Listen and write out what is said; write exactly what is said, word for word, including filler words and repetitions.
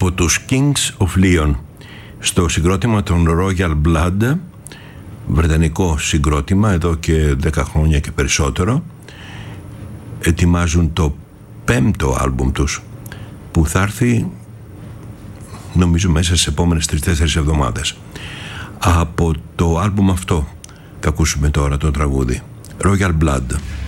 από τους Kings of Leon στο συγκρότημα των Royal Blood, βρετανικό συγκρότημα εδώ και δέκα χρόνια και περισσότερο. Ετοιμάζουν το πέμπτο άλμπουμ τους που θα έρθει νομίζω μέσα στις επόμενες τρεις τέσσερις εβδομάδες. Από το άλμπουμ αυτό θα ακούσουμε τώρα το τραγούδι Royal Blood.